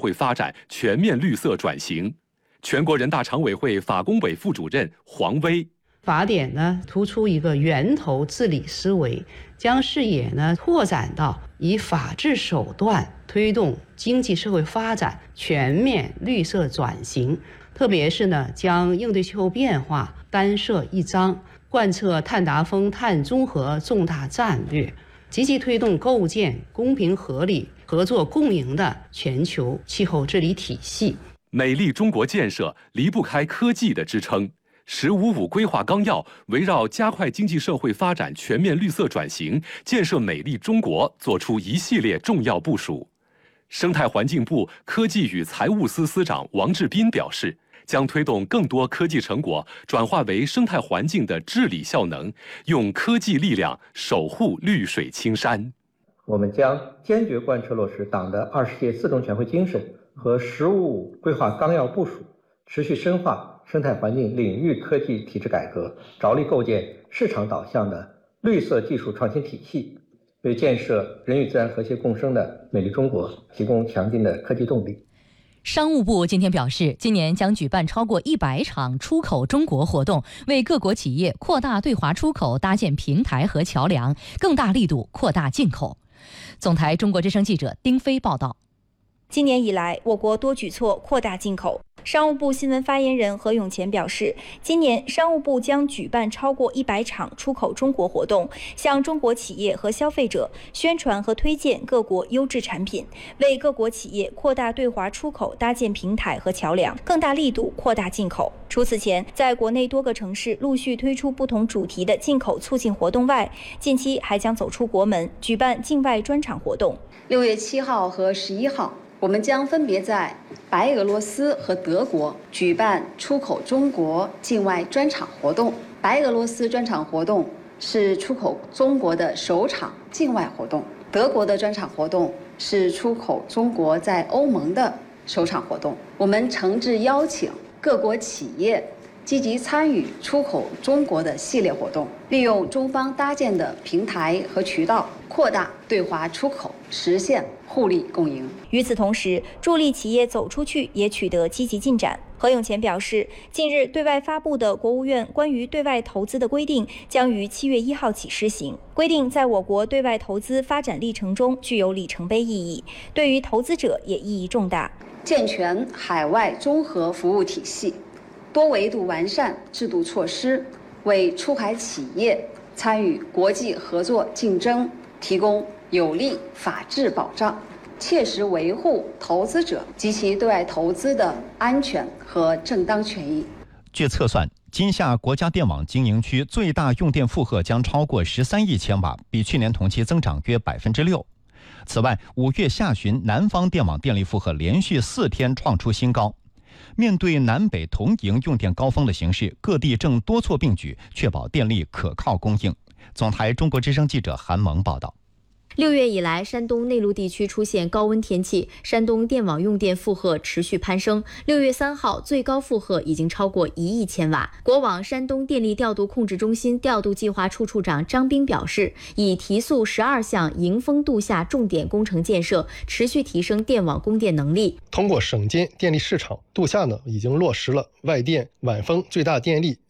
会发展全面绿色转型。全国人大常委会法工委副主任黄威。 法典呢突出一个源头治理思维，将视野呢拓展到以法治手段推动经济社会发展全面绿色转型，特别是呢将应对气候变化单设一章，贯彻碳达峰、碳中和重大战略，积极推动构建公平合理、合作共赢的全球气候治理体系。 美丽中国建设离不开科技的支撑。“15+5”规划纲要围绕加快经济社会发展全面绿色转型，建设美丽中国作出一系列重要部署。生态环境部科技与财务司司长王志斌表示，将推动更多科技成果转化为生态环境的治理效能，用科技力量守护绿水青山。 我们将坚决贯彻落实党的20届四中全会精神和“15+5”规划纲要部署，持续深化生态环境领域科技体制改革，着力构建市场导向的绿色技术创新体系，为建设人与自然和谐共生的美丽中国提供强劲的科技动力。 商务部今天表示，今年将举办超过100场出口中国活动，为各国企业扩大对华出口搭建平台和桥梁，更大力度扩大进口。总台中国之声记者丁飞报道。 今年以来，我国多举措扩大进口。商务部新闻发言人何永前表示，今年商务部将举办超过100场出口中国活动，向中国企业和消费者宣传和推荐各国优质产品，为各国企业扩大对华出口搭建平台和桥梁，更大力度扩大进口。除此前，在国内多个城市陆续推出不同主题的进口促进活动外，近期还将走出国门，举办境外专场活动。 6月7号和11号。我们将分别在白俄罗斯和德国举办出口中国境外专场活动。白俄罗斯专场活动是出口中国的首场境外活动，德国的专场活动是出口中国在欧盟的首场活动。我们诚挚邀请各国企业积极参与出口中国的系列活动，利用中方搭建的平台和渠道，扩大对华出口，实现互利共赢。 与此同时，助力企业走出去也取得积极进展。何永前表示，近日对外发布的国务院关于对外投资的规定将于7月1号起施行。规定在我国对外投资发展历程中具有里程碑意义，对于投资者也意义重大。 健全海外综合服务体系，多维度完善制度措施，为出海企业参与国际合作竞争提供有力法治保障，切实维护投资者及其对外投资的安全和正当权益。 据测算，今夏国家电网经营区最大用电负荷将超过13亿千瓦，比去年同期增长约6%。此外，5月下旬南方电网电力负荷连续4天创出新高。面对南北同迎用电高峰的形势，各地正多措并举，确保电力可靠供应。总台中国之声记者韩萌报道。 6月以来，山东内陆地区出现高温天气，山东电网用电负荷持续攀升。6月3号，最高负荷已经超过1亿千瓦。国网山东电力调度控制中心调度计划处处长张斌表示，已提速12项迎峰度夏重点工程建设，持续提升电网供电能力。 通过省间电力市场，度夏已经落实了外电晚峰最大电力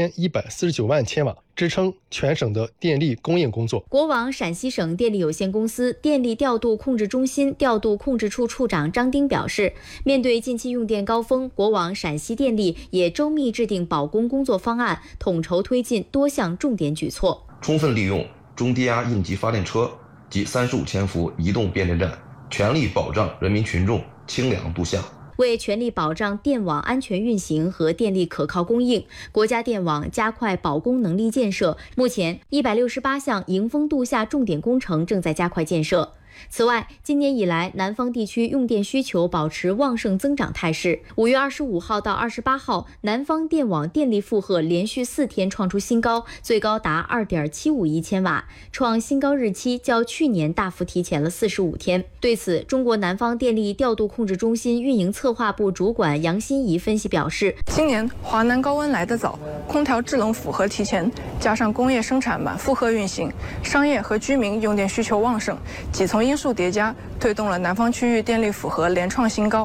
3149万千瓦。支撑全省的电力供应工作。 国网陕西省电力有限公司电力调度控制中心调度控制处处长张丁表示，面对近期用电高峰，国网陕西电力也周密制定保供工作方案，统筹推进多项重点举措， 充分利用中低压应急发电车及35千伏移动变电站，全力保障人民群众清凉度夏。 为全力保障电网安全运行和电力可靠供应，国家电网加快保供能力建设。目前168项迎峰度夏重点工程正在加快建设。此外，今年以来，南方地区用电需求保持旺盛增长态势。5月25号到28号，南方电网电力负荷连续4天创出新高，最高达2.75亿千瓦，创新高日期较去年大幅提前了45天。对此，中国南方电力调度控制中心运营策划部主管杨欣怡分析表示， 今年华南高温来得早，空调制冷符合提前，加上工业生产满负荷运行，商业和居民用电需求旺盛，几层因素叠加，推动了南方区域电力负荷连创新高。